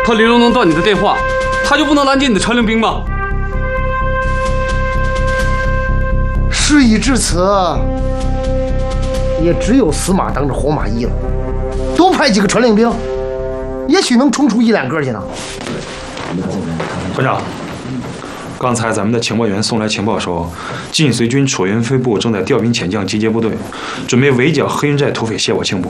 他李龙能断你的电话，他就不能拦截你的传令兵吗？ 事已至此，也只有死马当着活马医了。多派几个传令兵，也许能冲出一两个去呢。 团长，刚才咱们的情报员送来情报说，晋绥军楚云飞部正在调兵遣将，集结部队，准备围剿黑云寨土匪谢我庆部。